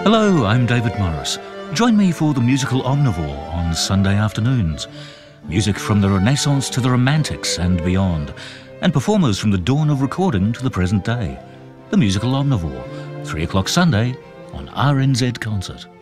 Hello, I'm David Morris. Join me for the musical Omnivore on Sunday afternoons. Music from the Renaissance to the Romantics and beyond, and performers from the dawn of recording to the present day. The musical Omnivore, 3 o'clock Sunday on RNZ Concert.